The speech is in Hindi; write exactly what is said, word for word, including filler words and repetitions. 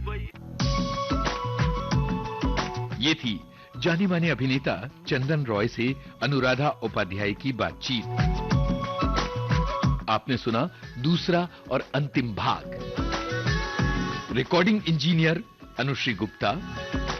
ये थी जाने माने अभिनेता चंदन रॉय से अनुराधा उपाध्याय की बातचीत। आपने सुना दूसरा और अंतिम भाग। Recording engineer Anushree Gupta,